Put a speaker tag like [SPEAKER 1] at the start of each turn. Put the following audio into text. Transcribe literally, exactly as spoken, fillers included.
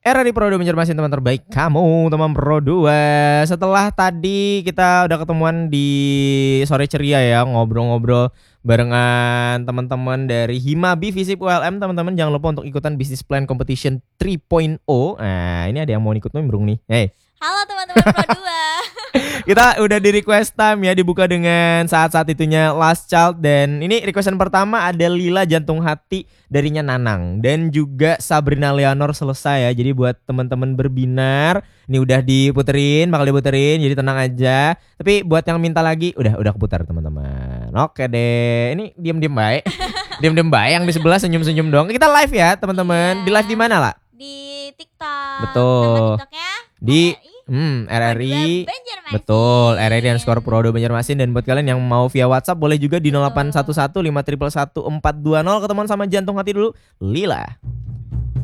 [SPEAKER 1] Era di Pro dua Banjarmasin, teman terbaik kamu, teman Pro dua. Setelah tadi kita udah ketemuan di sore ceria ya, ngobrol-ngobrol barengan teman-teman dari Himabi Visip U L M. Teman-teman jangan lupa untuk ikutan Business Plan Competition tiga titik nol. Nah, ini ada yang mau ikut nimbrung nih. Hey.
[SPEAKER 2] Halo teman-teman Pro dua.
[SPEAKER 1] Kita udah di request time ya, dibuka dengan saat-saat itunya Last Child. Dan ini requestan pertama ada Lila Jantung Hati darinya Nanang. Dan juga Sabrina Leonor selesai ya. Jadi buat teman-teman berbinar, ini udah diputerin, bakal diputerin, jadi tenang aja. Tapi buat yang minta lagi, udah udah keputar teman-teman. Oke deh, ini diem-diem baik. Diem-diem baik, yang di sebelah senyum-senyum doang. Kita live ya teman-teman. Di live di mana lah?
[SPEAKER 2] Di TikTok.
[SPEAKER 1] Betul.
[SPEAKER 2] Nama TikToknya
[SPEAKER 1] Di
[SPEAKER 2] R R I.
[SPEAKER 1] Hmm, R R I.
[SPEAKER 2] Banjarmasin.
[SPEAKER 1] Betul, R R I dan skor Pro dua Banjarmasin. Dan buat kalian yang mau via WhatsApp boleh juga di nol delapan satu satu lima satu satu empat dua nol. Ketemuan sama Jantung Hati dulu, Lila.